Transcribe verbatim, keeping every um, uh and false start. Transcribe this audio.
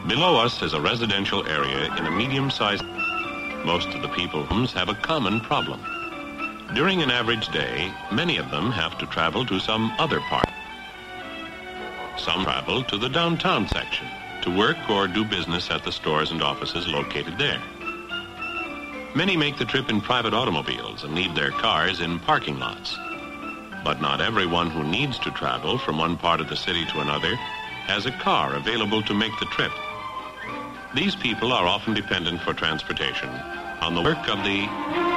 Below us is a residential area in a medium-sized... Most of the people have a common problem. During an average day, many of them have to travel to some other part. Some travel to the downtown section to work or do business at the stores and offices located there. Many make the trip in private automobiles and leave their cars in parking lots. But not everyone who needs to travel from one part of the city to another has a car available to make the trip. These people are often dependent for transportation on the work of the